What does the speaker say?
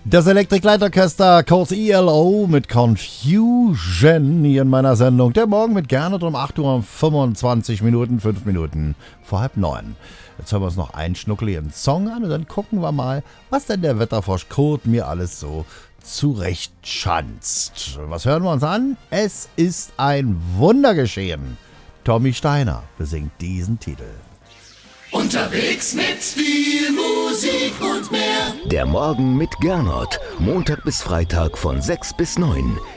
Das Electric Light Orchester, kurz ELO, mit Confusion hier in meiner Sendung. Der Morgen mit Gernot um 8 Uhr und 25 Minuten, 5 Minuten vor halb 9. Jetzt hören wir uns noch einen schnuckeligen Song an und dann gucken wir mal, was denn der Wetterfrosch Kurt mir alles so zurechtschanzt. Was hören wir uns an? Es ist ein Wunder geschehen. Tommy Steiner besingt diesen Titel. Unterwegs mit viel Musik und mehr. Der Morgen mit Gernot. Montag bis Freitag von 6 bis 9.